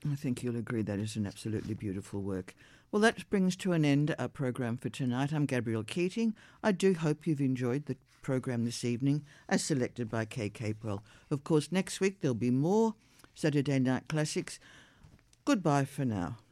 I think you'll agree that is an absolutely beautiful work. Well, that brings to an end our program for tonight. I'm Gabrielle Keating. I do hope you've enjoyed the program this evening as selected by Kay Capewell. Of course, next week there'll be more Saturday Night Classics. Goodbye for now.